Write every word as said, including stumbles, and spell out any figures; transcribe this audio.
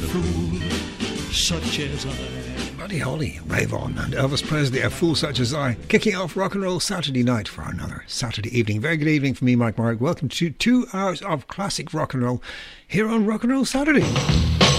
fool such as I. Buddy Holly, Rave On, and Elvis Presley, A Fool Such As I, kicking off Rock and Roll Saturday night for another Saturday evening. Very good evening from me, Mike Mark. Welcome to two hours of classic rock and roll here on Rock and Roll Saturday.